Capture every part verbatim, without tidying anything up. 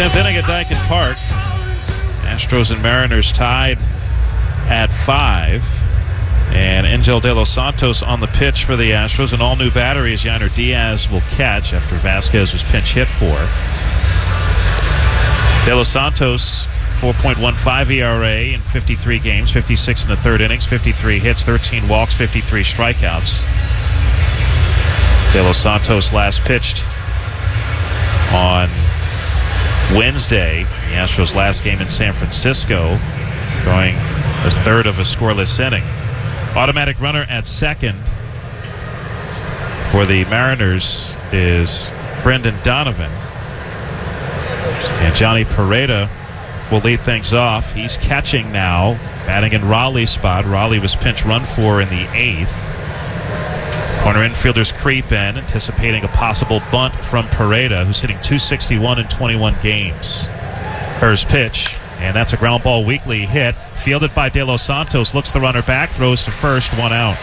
tenth inning at Dyken Park. Astros and Mariners tied at five. And Angel De Los Santos on the pitch for the Astros. An all-new battery as Yainer Diaz will catch after Vasquez was pinch hit for. De Los Santos, four point one five E R A in fifty-three games, fifty-six in the third innings, fifty-three hits, thirteen walks, fifty-three strikeouts. De Los Santos last pitched on Wednesday, the Astros' last game in San Francisco, going as third of a scoreless inning. Automatic runner at second for the Mariners is Brendan Donovan. And Johnny Pereda will lead things off. He's catching now, batting in Raleigh's spot. Raleigh was pinch run for in the eighth. Corner infielders creep in, anticipating a possible bunt from Pereda, who's hitting two sixty-one in twenty-one games. First pitch, and that's a ground ball weakly hit. Fielded by De Los Santos, looks the runner back, throws to first, one out.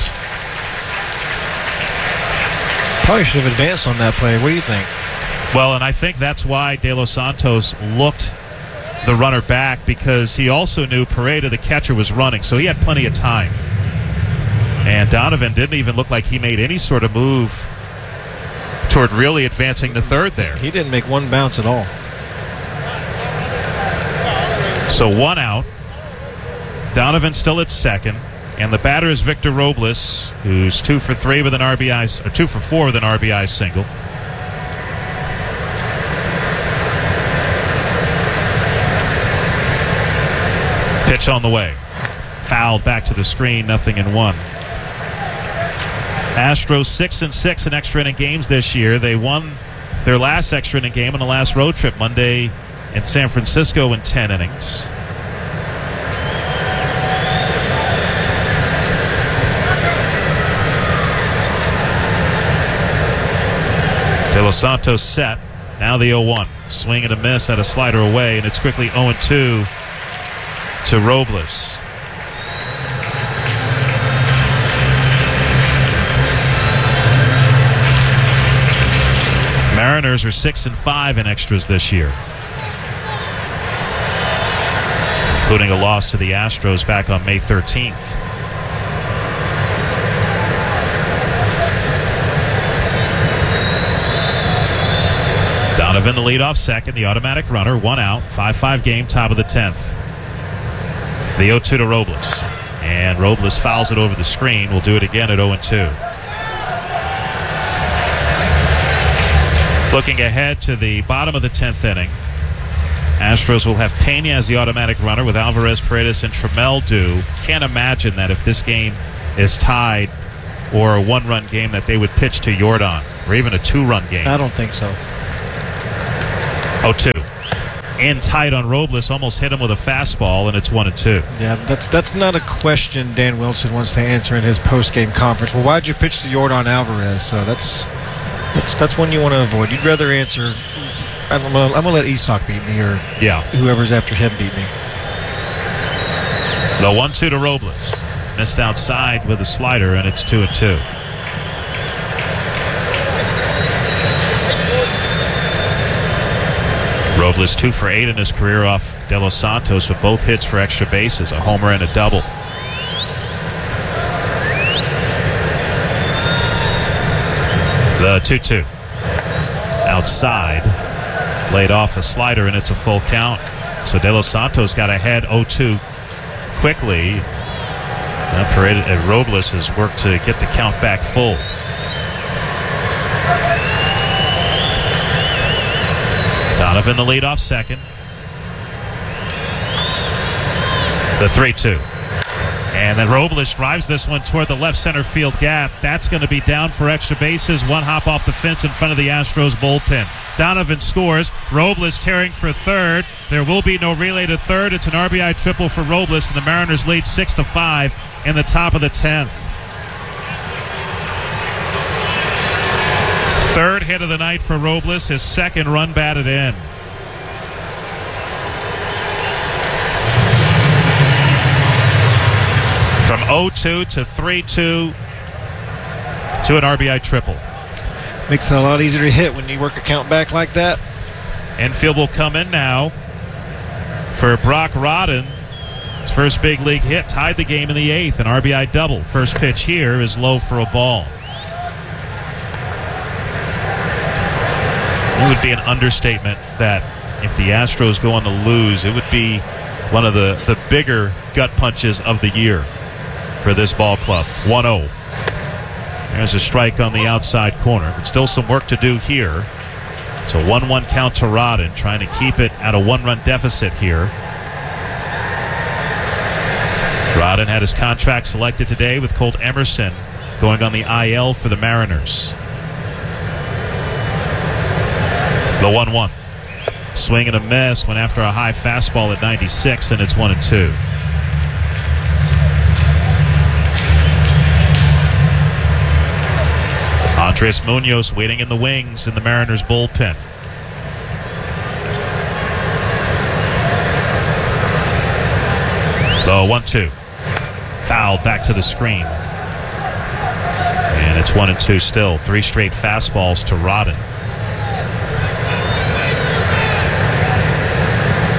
Probably should have advanced on that play. What do you think? Well, and I think that's why De Los Santos looked the runner back, because he also knew Pereda, the catcher, was running, so he had plenty of time. And Donovan didn't even look like he made any sort of move toward really advancing to third there. He didn't make one bounce at all. So one out. Donovan still at second. And the batter is Victor Robles, who's two for three with an R B I, or two for four with an R B I single. Pitch on the way. Fouled back to the screen, nothing in one. Astros six and six in extra inning games this year. They won their last extra inning game on the last road trip Monday in San Francisco in ten innings. De Los Santos set. Now the oh one. Swing and a miss at a slider away, and it's quickly oh two to Robles. Mariners are six and five in extras this year, including a loss to the Astros back on May thirteenth. Donovan the leadoff second, the automatic runner, one out, five five game, top of the tenth. The oh two to Robles. And Robles fouls it over the screen. We'll do it again at oh two. Looking ahead to the bottom of the tenth inning, Astros will have Pena as the automatic runner with Alvarez, Paredes, and Trammell due. Can't imagine that if this game is tied or a one-run game that they would pitch to Yordan, or even a two-run game. I don't think so. oh two. In tight on Robles, almost hit him with a fastball, and it's one and two. Yeah, that's that's not a question Dan Wilson wants to answer in his post-game conference. Well, why'd you pitch to Yordan Alvarez? So that's that's that's one you want to avoid. You'd rather answer, I'm gonna, I'm gonna let Isak beat me, or yeah, whoever's after him beat me. The one two to Robles. Missed outside with a slider, and it's two and two. Robles two for eight in his career off De Los Santos with both hits for extra bases, a homer and a double. The two two. Outside. Laid off a slider, and it's a full count. So De Los Santos got ahead oh two quickly. Now Paredes, uh, Robles has worked to get the count back full. Donovan the leadoff second. The three two. And then Robles drives this one toward the left center field gap. That's going to be down for extra bases. One hop off the fence in front of the Astros bullpen. Donovan scores. Robles tearing for third. There will be no relay to third. It's an R B I triple for Robles, and the Mariners lead six to five in the top of the tenth. Third hit of the night for Robles, his second run batted in. From oh two to three two to an R B I triple. Makes it a lot easier to hit when you work a count back like that. Infield will come in now for Brock Rodden. His first big league hit tied the game in the eighth, an R B I double. First pitch here is low for a ball. It would be an understatement that if the Astros go on to lose, it would be one of the, the bigger gut punches of the year for this ball club. one oh. There's a strike on the outside corner, but still some work to do here. So one one count to Rodden, trying to keep it at a one-run deficit here. Rodden had his contract selected today with Colt Emerson going on the I L for the Mariners. The one one. Swing and a miss, went after a high fastball at ninety-six, and it's one and two. Andres Munoz waiting in the wings in the Mariners bullpen. The one two. Fouled back to the screen. And it's one and two still. Three straight fastballs to Rodden.